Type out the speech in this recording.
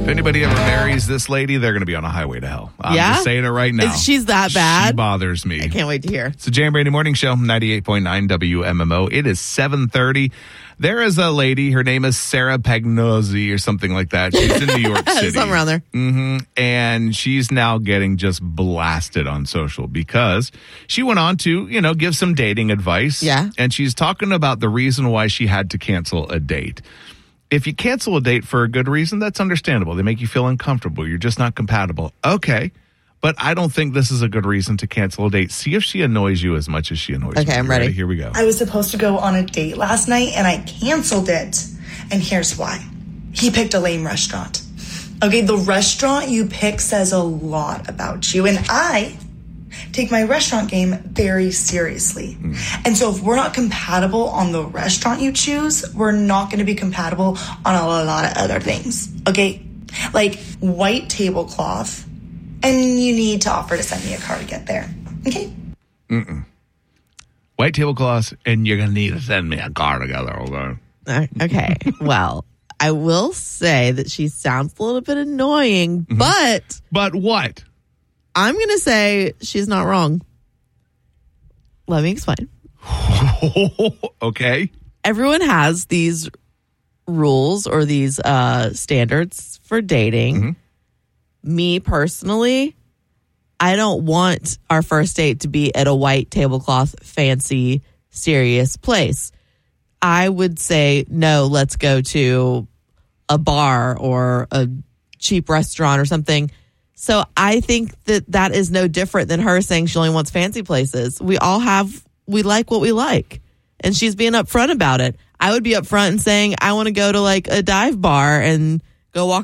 anybody ever marries this lady, they're going to be on a highway to hell. I'm just saying it right now. She's that bad? She bothers me. I can't wait to hear. It's the Jay and Brady Morning Show, 98.9 WMMO. It is 7:30. There is a lady. Her name is Sarah Pagnozzi or something like that. She's in New York City. Something around there. Mm-hmm. And she's now getting just blasted on social because she went on to, give some dating advice. Yeah. And she's talking about the reason why she had to cancel a date. If you cancel a date for a good reason, that's understandable. They make you feel uncomfortable. You're just not compatible. Okay. But I don't think this is a good reason to cancel a date. See if she annoys you as much as she annoys me. Okay, I'm ready. Here we go. I was supposed to go on a date last night, and I canceled it. And here's why. He picked a lame restaurant. Okay, the restaurant you pick says a lot about you. And I take my restaurant game very seriously. And so if we're not compatible on the restaurant you choose, we're not going to be compatible on a lot of other things. Okay? Like white tablecloth. And you need to offer to send me a car to get there. Okay? White tablecloths, and you're going to need to send me a car together. Okay. Well, I will say that she sounds a little bit annoying, but... But what? I'm going to say she's not wrong. Let me explain. Okay. Everyone has these rules or these standards for dating. Me personally, I don't want our first date to be at a white tablecloth, fancy, serious place. I would say, no, let's go to a bar or a cheap restaurant or something. So I think that is no different than her saying she only wants fancy places. We like what we like. And she's being upfront about it. I would be upfront and saying, I want to go to like a dive bar and go walk